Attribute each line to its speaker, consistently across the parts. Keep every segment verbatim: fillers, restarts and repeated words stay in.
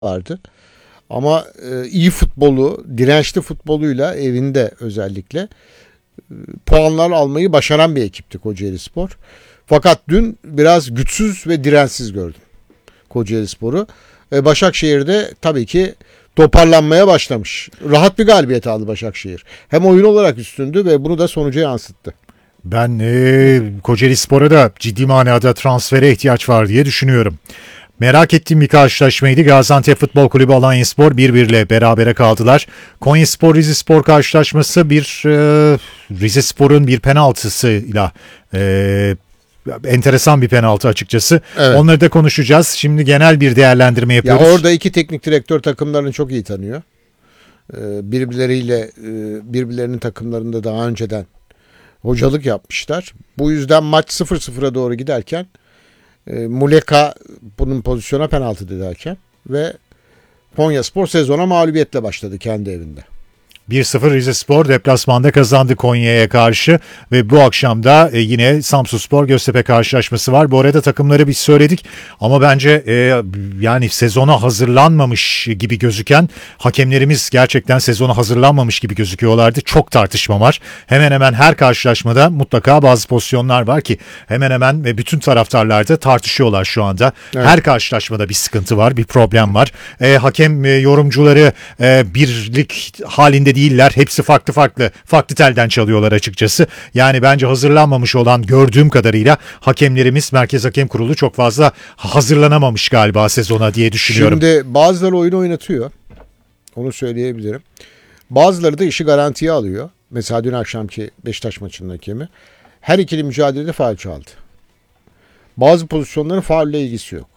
Speaker 1: vardı. Ama e, iyi futbolu, dirençli futboluyla evinde özellikle e, puanlar almayı başaran bir ekipti Kocaelispor. Fakat dün biraz güçsüz ve dirençsiz gördüm Kocaelispor'u. E, Başakşehir'de tabii ki toparlanmaya başlamış. Rahat bir galibiyet aldı Başakşehir. Hem oyun olarak üstündü ve bunu da sonuca yansıttı.
Speaker 2: Ben e, Kocaelispor'a da ciddi manada transfere ihtiyaç var diye düşünüyorum. Merak ettiğim bir karşılaşmaydı. Gaziantep Futbol Kulübü Alanyaspor bir bir ile berabere kaldılar. Konyaspor Rizespor karşılaşması bir e, Rizespor'un bir penaltısıyla e, enteresan bir penaltı açıkçası. Evet. Onları da konuşacağız. Şimdi genel bir değerlendirme yapıyoruz.
Speaker 1: Ya orada iki teknik direktör takımlarını çok iyi tanıyor. Birbirleriyle birbirlerinin takımlarında daha önceden hocalık yapmışlar. Bu yüzden maç sıfır sıfıra doğru giderken Muleka bunun pozisyona penaltı dedi hakem ve Konyaspor sezona mağlubiyetle başladı kendi evinde.
Speaker 2: bir sıfır Rizespor deplasmanda kazandı Konya'ya karşı ve bu akşam da e, yine Samsunspor Göztepe karşılaşması var. Bu arada takımları biz söyledik ama bence e, yani sezona hazırlanmamış gibi gözüken hakemlerimiz gerçekten sezona hazırlanmamış gibi gözüküyorlardı. Çok tartışma var. Hemen hemen her karşılaşmada mutlaka bazı pozisyonlar var ki hemen hemen ve bütün taraftarlar da tartışıyorlar şu anda. Evet. Her karşılaşmada bir sıkıntı var, bir problem var. E, hakem e, yorumcuları e, birlik halinde değiller. Hepsi farklı farklı farklı telden çalıyorlar açıkçası. Yani bence hazırlanmamış olan gördüğüm kadarıyla hakemlerimiz Merkez Hakem Kurulu çok fazla hazırlanamamış galiba sezona diye düşünüyorum.
Speaker 1: Şimdi bazıları oyunu oynatıyor. Onu söyleyebilirim. Bazıları da işi garantiye alıyor. Mesela dün akşamki Beşiktaş maçının hakemi her ikili mücadelede faul çaldı. Bazı pozisyonların faulle ilgisi yok.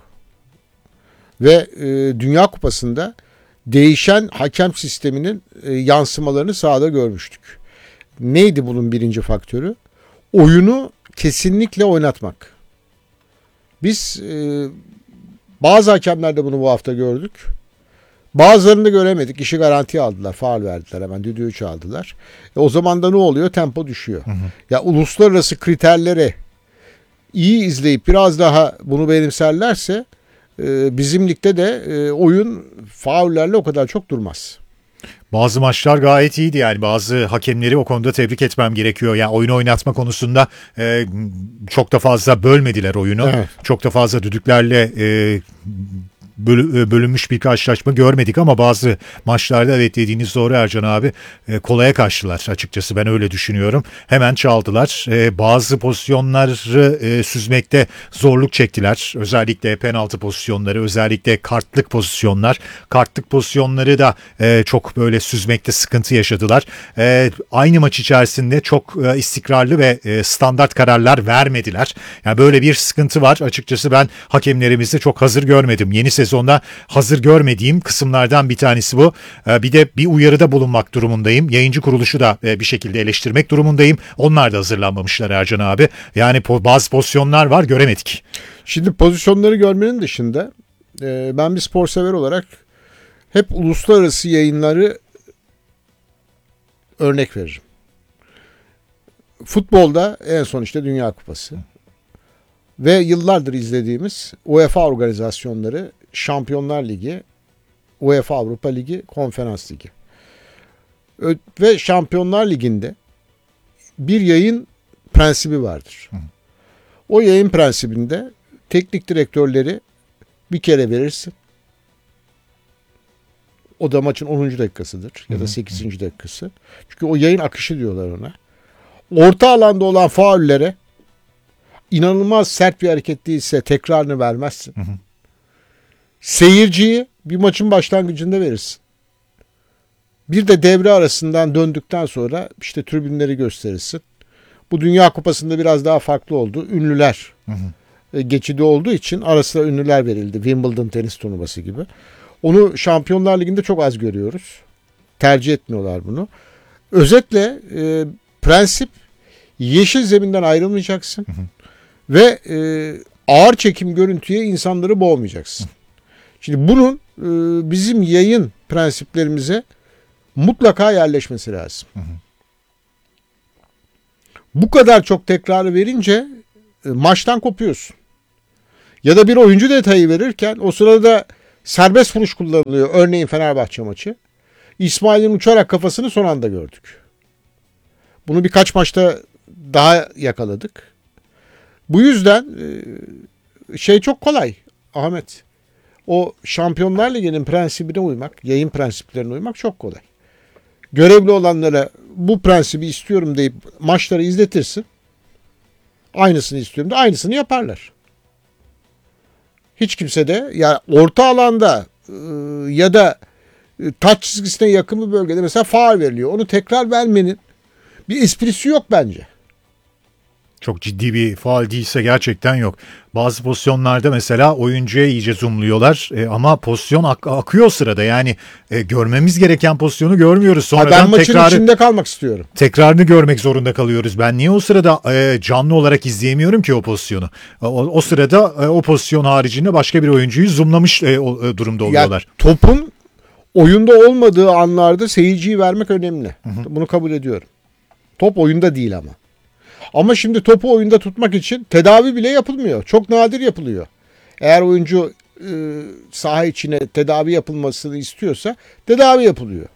Speaker 1: Ve e, Dünya Kupası'nda değişen hakem sisteminin e, yansımalarını sahada görmüştük. Neydi bunun birinci faktörü? Oyunu kesinlikle oynatmak. Biz e, bazı hakemlerde bunu bu hafta gördük. Bazılarını da göremedik. İşi garantiye aldılar. Faul verdiler. Hemen düdüğü çaldılar. E, o zaman da ne oluyor? Tempo düşüyor. Hı hı. Ya uluslararası kriterleri iyi izleyip biraz daha bunu benimserlerse bizim ligde de oyun faullerle o kadar çok durmaz.
Speaker 2: Bazı maçlar gayet iyiydi yani bazı hakemleri o konuda tebrik etmem gerekiyor. Yani oyunu oynatma konusunda e, çok da fazla bölmediler oyunu. Evet. Çok da fazla düdüklerle e, bölünmüş bir karşılaşma görmedik ama bazı maçlarda evet dediğiniz doğru Ercan abi e, kolaya kaçtılar açıkçası ben öyle düşünüyorum. Hemen çaldılar. E, bazı pozisyonları e, süzmekte zorluk çektiler. Özellikle penaltı pozisyonları, özellikle kartlık pozisyonlar. Kartlık pozisyonları da e, çok böyle süzmekte sıkıntı yaşadılar. E, aynı maç içerisinde çok e, istikrarlı ve e, standart kararlar vermediler. Yani böyle bir sıkıntı var. Açıkçası ben hakemlerimizi çok hazır görmedim. Yeni sezonda hazır görmediğim kısımlardan bir tanesi bu. Bir de bir uyarıda bulunmak durumundayım. Yayıncı kuruluşu da bir şekilde eleştirmek durumundayım. Onlar da hazırlanmamışlar Ercan abi. Yani bazı pozisyonlar var göremedik.
Speaker 1: Şimdi pozisyonları görmenin dışında ben bir spor sever olarak hep uluslararası yayınları örnek veririm. Futbolda en son işte Dünya Kupası ve yıllardır izlediğimiz UEFA organizasyonları Şampiyonlar Ligi, UEFA Avrupa Ligi, Konferans Ligi. Ve Şampiyonlar Ligi'nde bir yayın prensibi vardır. Hı. O yayın prensibinde teknik direktörleri bir kere verirsin. O da maçın onuncu dakikasıdır ya da sekizinci dakikası. Çünkü o yayın akışı diyorlar ona. Orta alanda olan faullere inanılmaz sert bir hareket değilse tekrarını vermezsin. Hı hı. Seyirciyi bir maçın başlangıcında verirsin. Bir de devre arasından döndükten sonra işte tribünleri gösterirsin. Bu Dünya Kupası'nda biraz daha farklı oldu. Ünlüler hı hı. geçidi olduğu için ara sıra ünlüler verildi. Wimbledon tenis turnuvası gibi. Onu Şampiyonlar Ligi'nde çok az görüyoruz. Tercih etmiyorlar bunu. Özetle e, prensip yeşil zeminden ayrılmayacaksın. Hı hı. Ve e, ağır çekim görüntüye insanları boğmayacaksın. Şimdi bunun e, bizim yayın prensiplerimize mutlaka yerleşmesi lazım. Hı hı. Bu kadar çok tekrarı verince e, maçtan kopuyorsun. Ya da bir oyuncu detayı verirken o sırada serbest vuruş kullanılıyor. Örneğin Fenerbahçe maçı. İsmail'in uçarak kafasını son anda gördük. Bunu birkaç maçta daha yakaladık. Bu yüzden şey çok kolay Ahmet. O Şampiyonlar Ligi'nin prensibine uymak, yayın prensiplerine uymak çok kolay. Görevli olanlara bu prensibi istiyorum deyip maçları izletirsin. Aynısını istiyorum da aynısını yaparlar. Hiç kimse de ya orta alanda ya da taç çizgisine yakın bir bölgede mesela faul veriliyor. Onu tekrar vermenin bir esprisi yok bence.
Speaker 2: Çok ciddi bir faul değilse gerçekten yok. Bazı pozisyonlarda mesela oyuncuya iyice zoomluyorlar e, ama pozisyon ak- akıyor sırada. Yani e, görmemiz gereken pozisyonu görmüyoruz. Sonradan
Speaker 1: ben maçın
Speaker 2: tekrarı,
Speaker 1: içinde kalmak istiyorum.
Speaker 2: Tekrarını görmek zorunda kalıyoruz. Ben niye o sırada e, canlı olarak izleyemiyorum ki o pozisyonu? O, o sırada e, o pozisyon haricinde başka bir oyuncuyu zoomlamış e, o, e, durumda oluyorlar.
Speaker 1: Ya, topun oyunda olmadığı anlarda seyirciyi vermek önemli. Hı hı. Bunu kabul ediyorum. Top oyunda değil ama. Ama şimdi topu oyunda tutmak için tedavi bile yapılmıyor. Çok nadir yapılıyor. Eğer oyuncu e, saha içine tedavi yapılmasını istiyorsa tedavi yapılıyor.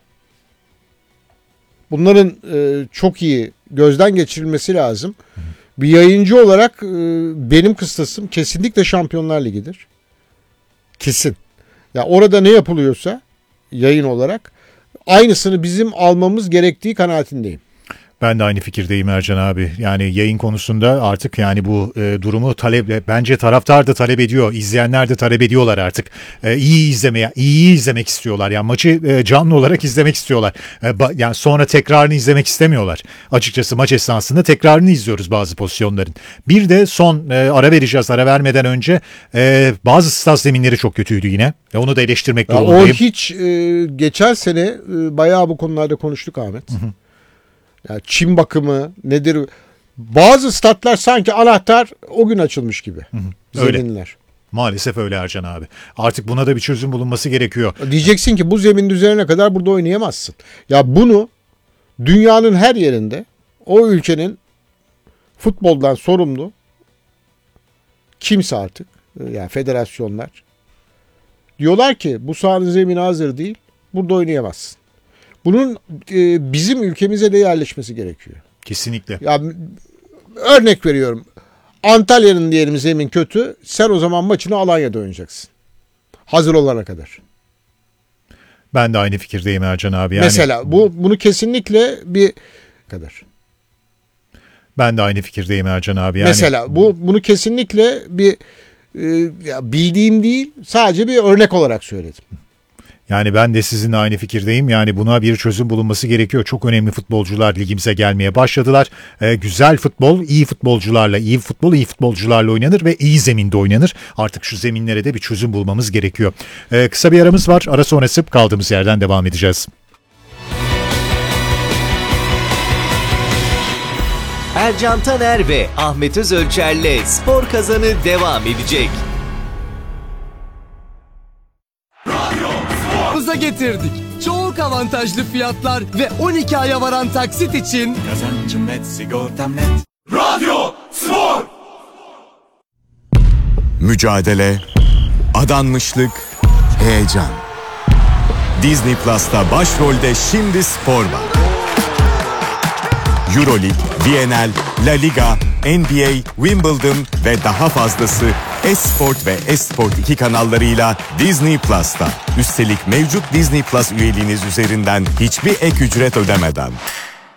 Speaker 1: Bunların e, çok iyi gözden geçirilmesi lazım. Hı hı. Bir yayıncı olarak e, benim kıstasım kesinlikle Şampiyonlar Ligi'dir. Kesin. Ya orada ne yapılıyorsa yayın olarak aynısını bizim almamız gerektiği kanaatindeyim.
Speaker 2: Ben de aynı fikirdeyim Ercan abi. Yani yayın konusunda artık yani bu e, durumu talep bence taraftar da talep ediyor. İzleyenler de talep ediyorlar artık. E, iyi izlemeye, iyi izlemek istiyorlar. Yani maçı e, canlı olarak izlemek istiyorlar. E, ba, yani sonra tekrarını izlemek istemiyorlar. Açıkçası maç esnasında tekrarını izliyoruz bazı pozisyonların. Bir de son e, ara vereceğiz. Ara vermeden önce e, bazı stat zeminleri çok kötüydü yine. E, onu da eleştirmek durumundayım.
Speaker 1: O hiç e, geçen sene e, bayağı bu konularda konuştuk Ahmet. Hı hı. Yani çim bakımı nedir? Bazı statlar sanki anahtar o gün açılmış gibi. Hı hı.
Speaker 2: Öyle.
Speaker 1: Zeminler.
Speaker 2: Maalesef öyle Ercan abi. Artık buna da bir çözüm bulunması gerekiyor.
Speaker 1: Diyeceksin ki bu zeminin üzerine kadar burada oynayamazsın. Ya bunu dünyanın her yerinde o ülkenin futboldan sorumlu kimse artık yani federasyonlar diyorlar ki bu sahanın zemini hazır değil. Burada oynayamazsın. Bunun e, bizim ülkemize de yerleşmesi gerekiyor.
Speaker 2: Kesinlikle.
Speaker 1: Ya örnek veriyorum. Antalya'nın diyelim zemin kötü. Sen o zaman maçını Alanya'da oynayacaksın. Hazır olana kadar.
Speaker 2: Ben de aynı fikirdeyim Ercan abi. Yani,
Speaker 1: mesela bu bunu kesinlikle bir kadar.
Speaker 2: Ben de aynı fikirdeyim Ercan abi. Yani,
Speaker 1: mesela bu bunu kesinlikle bir e, ya bildiğim değil, sadece bir örnek olarak söyledim.
Speaker 2: Yani ben de sizinle aynı fikirdeyim. Yani buna bir çözüm bulunması gerekiyor. Çok önemli futbolcular ligimize gelmeye başladılar. Ee, güzel futbol, iyi futbolcularla, iyi futbol, iyi futbolcularla oynanır ve iyi zeminde oynanır. Artık şu zeminlere de bir çözüm bulmamız gerekiyor. Ee, kısa bir aramız var. Ara sonrası kaldığımız yerden devam edeceğiz.
Speaker 3: Ercan Taner ve Ahmet Özölçer'le Spor Kazanı devam edecek.
Speaker 4: Getirdik. Çok avantajlı fiyatlar ve on iki aya varan taksit için
Speaker 5: kazancım net, sigortam net. Radyo Spor. Mücadele, adanmışlık, heyecan. Disney Plus'ta başrolde şimdi spor var. Euroleague, V N L, La Liga, N B A, Wimbledon ve daha fazlası Esport ve Esport iki kanallarıyla Disney Plus'ta. Üstelik mevcut Disney Plus üyeliğiniz üzerinden hiçbir ek ücret ödemeden.